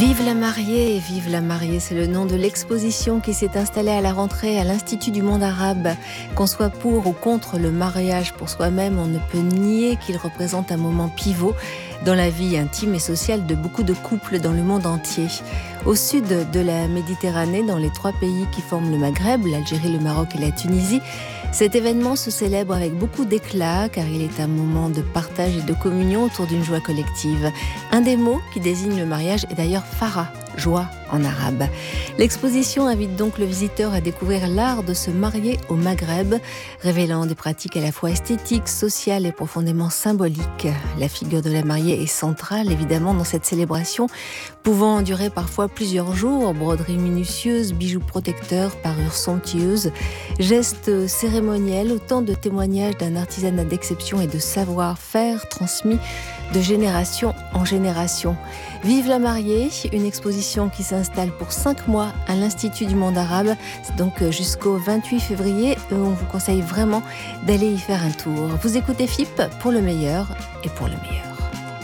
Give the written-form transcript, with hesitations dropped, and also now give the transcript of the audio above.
Vive la mariée, c'est le nom de l'exposition qui s'est installée à la rentrée à l'Institut du monde arabe. Qu'on soit pour ou contre le mariage pour soi-même, on ne peut nier qu'il représente un moment pivot dans la vie intime et sociale de beaucoup de couples dans le monde entier. Au sud de la Méditerranée, dans les 3 pays qui forment le Maghreb, l'Algérie, le Maroc et la Tunisie, cet événement se célèbre avec beaucoup d'éclat car il est un moment de partage et de communion autour d'une joie collective. Un des mots qui désigne le mariage est d'ailleurs Farah, joie en arabe. L'exposition invite donc le visiteur à découvrir l'art de se marier au Maghreb, révélant des pratiques à la fois esthétiques, sociales et profondément symboliques. La figure de la mariée est centrale évidemment dans cette célébration, pouvant durer parfois plusieurs jours. Broderies minutieuses, bijoux protecteurs, parures somptueuses, gestes cérémoniels, autant de témoignages d'un artisanat d'exception et de savoir-faire transmis de génération en génération. Vive la mariée, une exposition qui s'installe pour 5 mois à l'Institut du monde arabe. C'est donc jusqu'au 28 février. On vous conseille vraiment d'aller y faire un tour. Vous écoutez FIP pour le meilleur et pour le meilleur.